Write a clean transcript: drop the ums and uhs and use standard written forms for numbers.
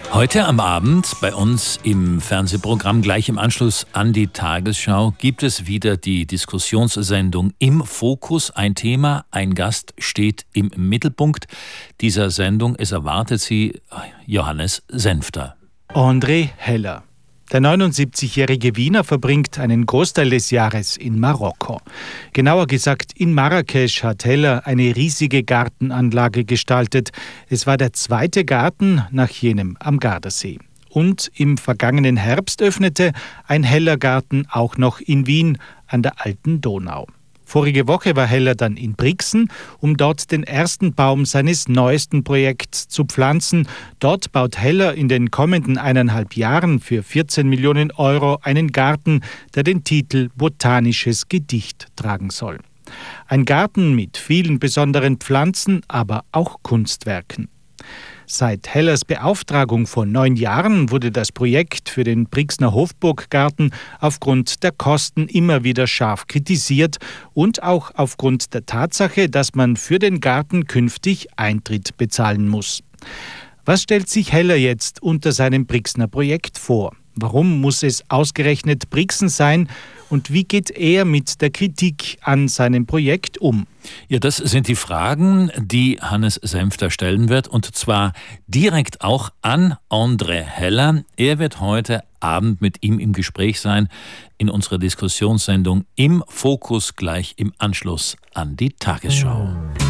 Heute am Abend bei uns im Fernsehprogramm, gleich im Anschluss an die Tagesschau, gibt es wieder die Diskussionssendung Im Fokus. Ein Thema, ein Gast steht im Mittelpunkt dieser Sendung. Es erwartet Sie Johannes Senfter. André Heller. Der 79-jährige Wiener verbringt einen Großteil des Jahres in Marokko. Genauer gesagt, in Marrakesch hat Heller eine riesige Gartenanlage gestaltet. Es war der zweite Garten nach jenem am Gardasee. Und im vergangenen Herbst öffnete ein Heller-Garten auch noch in Wien an der Alten Donau. Vorige Woche war Heller dann in Brixen, um dort den ersten Baum seines neuesten Projekts zu pflanzen. Dort baut Heller in den kommenden 1,5 Jahren für 14 Millionen Euro einen Garten, der den Titel Botanisches Gedicht tragen soll. Ein Garten mit vielen besonderen Pflanzen, aber auch Kunstwerken. Seit Hellers Beauftragung vor 9 Jahren wurde das Projekt für den Brixner Hofburggarten aufgrund der Kosten immer wieder scharf kritisiert und auch aufgrund der Tatsache, dass man für den Garten künftig Eintritt bezahlen muss. Was stellt sich Heller jetzt unter seinem Brixner Projekt vor? Warum muss es ausgerechnet Brixen sein? Und wie geht er mit der Kritik an seinem Projekt um? Ja, das sind die Fragen, die Hannes Senfter stellen wird, und zwar direkt auch an André Heller. Er wird heute Abend mit ihm im Gespräch sein in unserer Diskussionssendung Im Fokus, gleich im Anschluss an die Tagesschau.